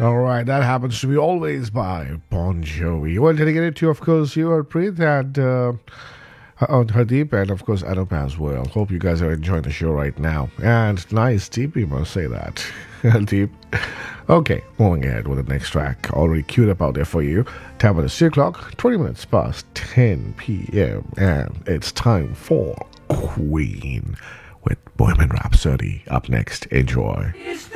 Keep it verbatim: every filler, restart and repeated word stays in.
All right, that happens to be Always by Bon Jovi. Well, dedicated to, of course, you, Harpreet, and uh, uh, Hardeep, and of course, Anup as well. Hope you guys are enjoying the show right now. And nice, Deep, you must say that. Deep. Okay, moving ahead with the next track. Already queued up out there for you. Time of the six o'clock, twenty minutes past ten p.m. And it's time for Queen with Bohemian Rhapsody. Up next, enjoy. It's